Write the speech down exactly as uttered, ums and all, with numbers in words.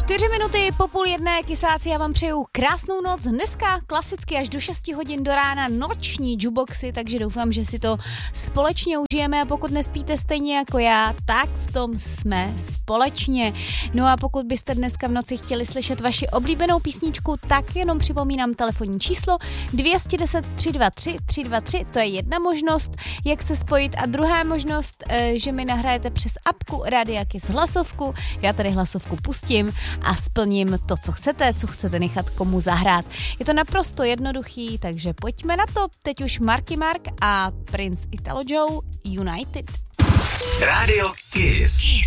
Čtyři minuty po půl jedné, kysáci, já vám přeju krásnou noc. Dneska klasicky až do šesti hodin do rána noční jukeboxy, takže doufám, že si to společně užijeme a pokud nespíte stejně jako já, tak v tom jsme společně. No a pokud byste dneska v noci chtěli slyšet vaši oblíbenou písničku, tak jenom připomínám telefonní číslo dvě stě deset tři dva tři tři dva tři, to je jedna možnost, jak se spojit a druhá možnost, že mi nahrajete přes apku Rádia Kiss hlasovku, já tady hlasovku pustím a splním to, co chcete, co chcete nechat komu zahrát. Je to naprosto jednoduchý, takže pojďme na to. Teď už Marky Mark a Prince Italo Joe United. Rádio Kiss.